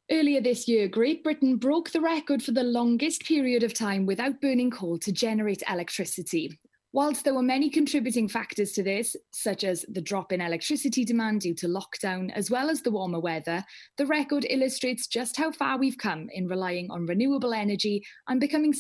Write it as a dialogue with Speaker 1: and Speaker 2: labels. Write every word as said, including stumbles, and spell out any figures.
Speaker 1: Earlier this year, Great Britain broke the record for the longest period of time without burning coal to generate electricity. Whilst there were many contributing factors to this, such as the drop in electricity demand due to lockdown, as well as the warmer weather, the record illustrates just how far we've come in relying on renewable energy and becoming